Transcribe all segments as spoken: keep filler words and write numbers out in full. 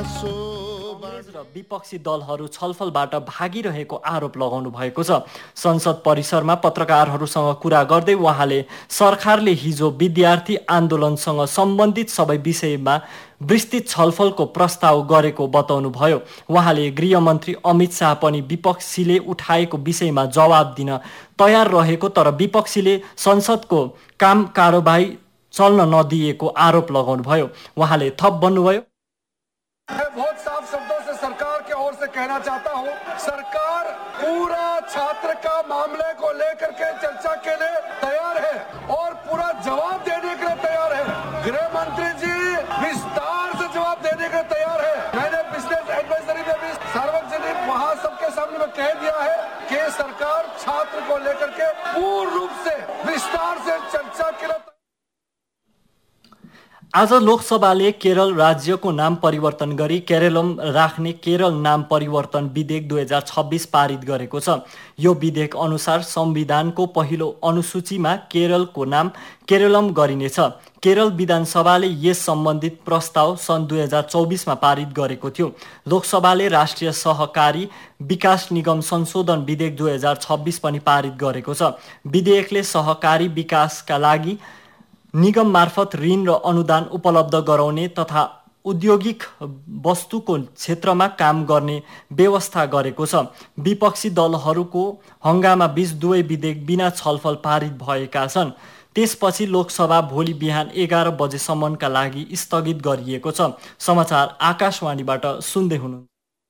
र विपक्षी दलहरू छलफलबाट भागिरहेको आरोप लगाउनु भएको छ। संसद परिसरमा पत्रकारहरूसँग कुरा गर्दै उहाँले सरकारले हिजो विद्यार्थी आन्दोलनसँग सम्बन्धित सबै विषयमा विस्तृत छलफलको प्रस्ताव गरेको बताउनुभयो। उहाँले गृहमन्त्री अमित शाह पनि विपक्षीले उठाएको विषयमा जवाब दिन तयार रहेको, तर विपक्षीले संसदको काम कारबाही चल्न नदिएको आरोप लगाउनुभयो। उहाँले थप भन्नुभयो, बहुत साफ शब्दों से सरकार के ओर से कहना चाहता हूँ, सरकार पूरा छात्र का मामले को लेकर के चर्चा के लिए तैयार है और पूरा जवाब देने के लिए तैयार है। गृह मंत्री जी विस्तार से जवाब देने के लिए तैयार है। मैंने बिजनेस एडवाइजरी में भी सार्वजनिक वहाँ सबके सामने में कह दिया है कि सरकार छात्र को लेकर के पूर्ण रूप से विस्तार से चर्चा के लिए। आज लोकसभाले केरल राज्यको नाम परिवर्तन गरी केरलम राख्ने केरल नाम परिवर्तन विधेयक दुई हजार छब्बिस पारित गरेको छ। यो विधेयक अनुसार संविधानको पहिलो अनुसूचीमा केरलको नाम केरलम गरिनेछ। केरल विधानसभाले यस सम्बन्धित प्रस्ताव सन् दुई हजार चौबिसमा पारित गरेको थियो। लोकसभाले राष्ट्रिय सहकारी विकास निगम संशोधन विधेयक दुई हजार छब्बिस पनि पारित गरेको छ। विधेयकले सहकारी विकासका लागि निगम मार्फत ऋण र अनुदान उपलब्ध गराउने तथा औद्योगिक वस्तुको क्षेत्रमा काम गर्ने व्यवस्था गरेको छ। विपक्षी दलहरूको हंगामा बीच दुवै विधेयक बिना छलफल पारित भएका छन्। त्यसपछि लोकसभा भोलि बिहान एघार बजेसम्मका लागि स्थगित गरिएको छ। समाचार आकाशवाणीबाट सुन्दै हुनुहुन्छ।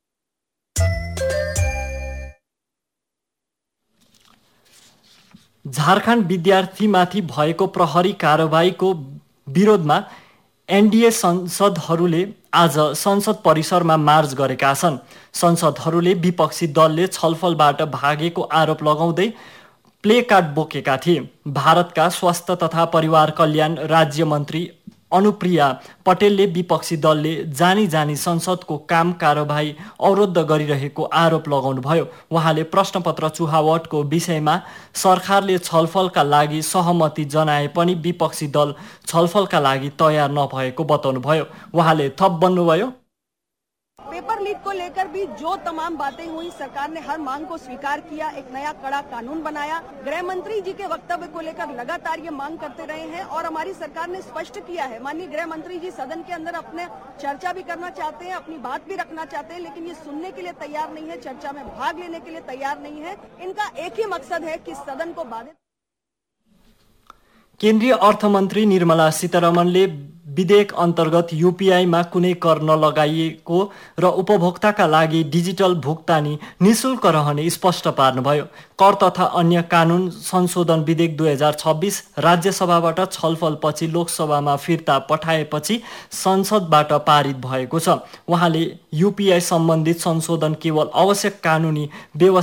झारखण्ड विद्यार्थीमाथि भएको प्रहरी कारबाहीको विरोधमा एनडीए संसदहरूले आज संसद परिसरमा मार्च गरेका छन्। संसदहरूले विपक्षी दलले छलफलबाट भागेको आरोप लगाउँदै प्ले कार्ड बोकेका थिए। भारतका स्वास्थ्य तथा परिवार कल्याण राज्य मन्त्री अनुप्रिया पटेलले विपक्षी दलले जानी जानी संसदको काम कारबाही अवरुद्ध गरिरहेको आरोप लगाउनुभयो। उहाँले प्रश्नपत्र चुहावटको विषयमा सरकारले छलफलका लागि सहमति जनाए पनि विपक्षी दल छलफलका लागि तयार नभएको बताउनुभयो। उहाँले थप भन्नुभयो, पेपर लीक को लेकर भी जो तमाम बातें हुई, सरकार ने हर मांग को स्वीकार किया, एक नया कड़ा कानून बनाया। गृह मंत्री जी के वक्तव्य को लेकर लगातार ये मांग करते रहे हैं और हमारी सरकार ने स्पष्ट किया है। माननीय गृह मंत्री जी सदन के अंदर अपने चर्चा भी करना चाहते हैं, अपनी बात भी रखना चाहते हैं, लेकिन ये सुनने के लिए तैयार नहीं है, चर्चा में भाग लेने के लिए तैयार नहीं है। इनका एक ही मकसद है कि सदन को बाधित। केन्द्रीय अर्थमन्त्री निर्मला सीतारमणले विधेयक अन्तर्गत यूपीआईमा कुनै कर नलगाइएको र उपभोक्ताका लागि डिजिटल भुक्तानी निशुल्क रहने स्पष्ट पार्नुभयो। कर तथा अन्य कानून संशोधन विधेयक दुई हजार छब्बिस राज्यसभाबाट छलफलपछि लोकसभामा फिर्ता पठाएपछि संसदबाट पारित भएको छ। उहाँले यूपीआई सम्बन्धित संशोधन केवल आवश्यक कानूनी व्यवस्था